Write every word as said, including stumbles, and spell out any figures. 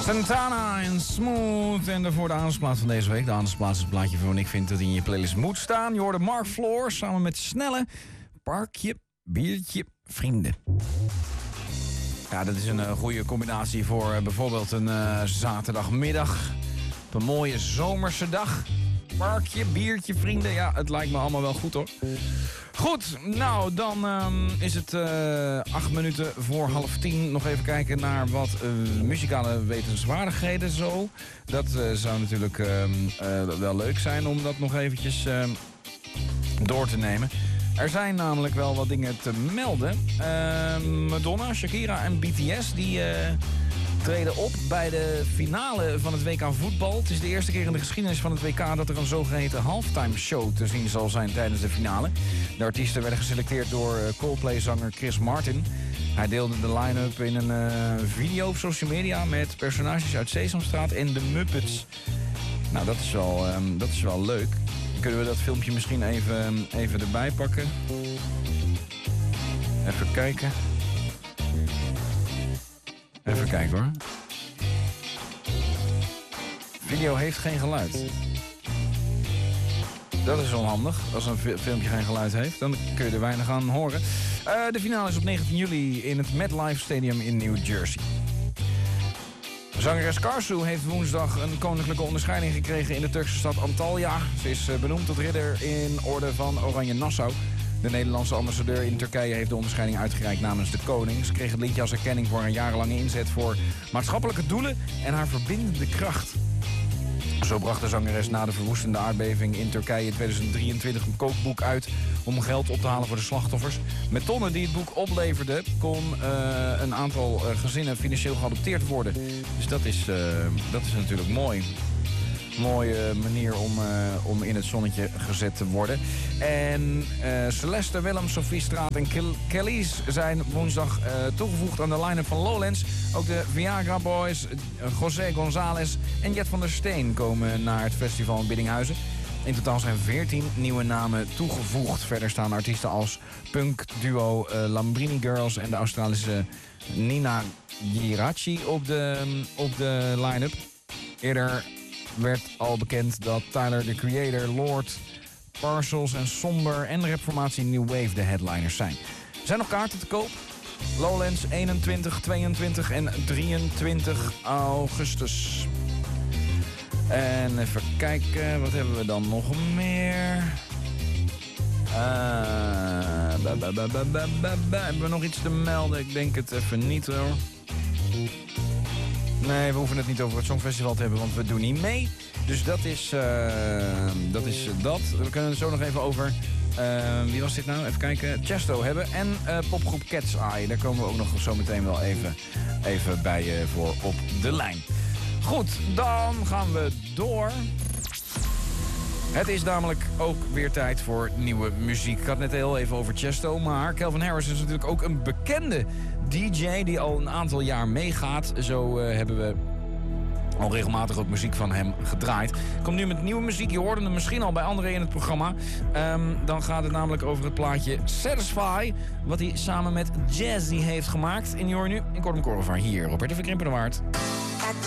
Santana en Smooth. En daarvoor de aandagsplaats van deze week. De aandagsplaats is het plaatje waarvan ik vind dat hij in je playlist moet staan. Je hoorde Mark Floor samen met Snelle. Parkje, biertje, vrienden. Ja, dat is een uh, goede combinatie voor uh, bijvoorbeeld een uh, zaterdagmiddag. Op een mooie zomerse dag. Parkje, biertje, vrienden. Ja, het lijkt me allemaal wel goed hoor. Goed, nou dan um, is het uh, acht minuten voor half tien. Nog even kijken naar wat uh, muzikale wetenswaardigheden zo. Dat uh, zou natuurlijk uh, uh, wel leuk zijn om dat nog eventjes uh, door te nemen. Er zijn namelijk wel wat dingen te melden. Uh, Madonna, Shakira en B T S die uh, treden op bij de finale van het W K voetbal. Het is de eerste keer in de geschiedenis van het W K dat er een zogeheten halftime show te zien zal zijn tijdens de finale. De artiesten werden geselecteerd door Coldplay-zanger Chris Martin. Hij deelde de line-up in een uh, video op social media met personages uit Sesamstraat en de Muppets. Nou, dat is wel, um, dat is wel leuk. Kunnen we dat filmpje misschien even, even erbij pakken? Even kijken. Even kijken hoor. Video heeft geen geluid. Dat is onhandig. Als een filmpje geen geluid heeft, dan kun je er weinig aan horen. Uh, de finale is op negentien juli in het MetLife Stadium in New Jersey. Zangeres Karsu heeft woensdag een koninklijke onderscheiding gekregen in de Turkse stad Antalya. Ze is benoemd tot ridder in orde van Oranje Nassau. De Nederlandse ambassadeur in Turkije heeft de onderscheiding uitgereikt namens de koning. Ze kreeg het liedje als erkenning voor haar jarenlange inzet voor maatschappelijke doelen en haar verbindende kracht. Zo bracht de zangeres na de verwoestende aardbeving in Turkije in tweeduizend drieëntwintig een kookboek uit om geld op te halen voor de slachtoffers. Met tonnen die het boek opleverde kon uh, een aantal uh, gezinnen financieel geadopteerd worden. Dus dat is, uh, dat is natuurlijk mooi. Mooie manier om, uh, om in het zonnetje gezet te worden. En uh, Celeste, Willem, Sophie Straat en Kelly's zijn woensdag uh, toegevoegd aan de line-up van Lowlands. Ook de Viagra Boys, uh, José González en Jet van der Steen komen naar het festival in Biddinghuizen. In totaal zijn veertien nieuwe namen toegevoegd. Verder staan artiesten als punkduo uh, Lambrini Girls en de Australische Nina Girachi op de, op de line-up. Eerder werd al bekend dat Tyler, the Creator, Lord, Parcels en Somber en de rapformatie New Wave de headliners zijn. Er zijn nog kaarten te koop. Lowlands eenentwintig, tweeëntwintig en drieëntwintig augustus. En even kijken, wat hebben we dan nog meer? Uh, ba, ba, ba, ba, ba, ba, ba. Hebben we nog iets te melden? Ik denk het even niet hoor. Nee, we hoeven het niet over het Songfestival te hebben, want we doen niet mee. Dus dat is, uh, dat, is dat. We kunnen het zo nog even over, uh, wie was dit nou? Even kijken, Chesto hebben. En uh, popgroep Cat's Eye. Daar komen we ook nog zo meteen wel even, even bij je voor op de lijn. Goed, dan gaan we door. Het is namelijk ook weer tijd voor nieuwe muziek. Ik had net heel even over Chesto, maar Calvin Harris is natuurlijk ook een bekende D J die al een aantal jaar meegaat. Zo uh, hebben we al regelmatig ook muziek van hem gedraaid. Komt nu met nieuwe muziek. Je hoorde hem misschien al bij André in het programma. Um, dan gaat het namelijk over het plaatje Satisfy, wat hij samen met Jazzy heeft gemaakt. En je hoort nu in Kortom Korrevaar hier op R T V Krimpenwaard.